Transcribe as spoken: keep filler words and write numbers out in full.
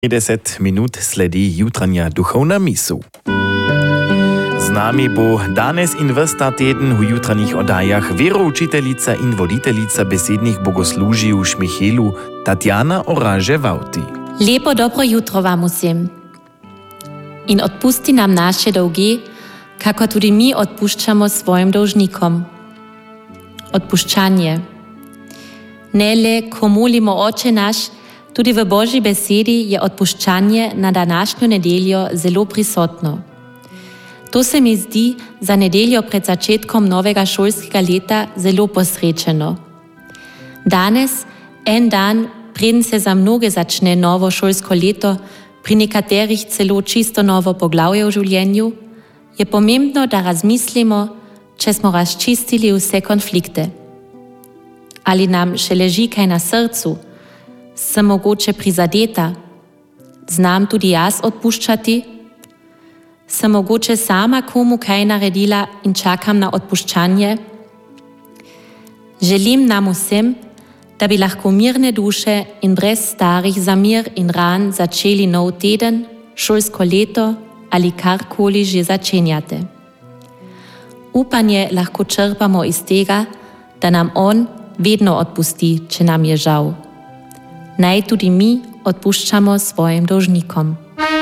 deset minut sledi jutranja duchovna misu. Z nami bo danes in ves ta teden v jutranjih oddajah veroučiteljica in voditeljica besednih bogoslužij v Šmihelu Tatjana Oraže-Vauti. Lepo dobro jutro vam vsem. In odpusti nam naše dolge, kako tudi mi odpuščamo svojim dolžnikom. Odpuščanje. Ne le, ko molimo Oče naš, tudi v Božji besedi je odpuščanje na današnjo nedeljo zelo prisotno. To se mi zdi za nedeljo pred začetkom novega šolskega leta zelo posrečeno. Danes, en dan, preden se za mnoge začne novo šolsko leto, pri nekaterih celo čisto novo poglavje v življenju, je pomembno, da razmislimo, če smo razčistili vse konflikte. Ali nam še leži kaj na srcu, sem mogoče prizadeta, znam tudi jaz odpuščati, sem mogoče sama komu kaj naredila in čakam na odpuščanje. Želim nam vsem, da bi lahko mirne duše in brez starih zamir in ran začeli nov teden, šolsko leto ali karkoli že začenjate. Upanje lahko črpamo iz tega, da nam On vedno odpusti, če nam je žal. Naj tudi mi odpuščamo svojim dolžnikom.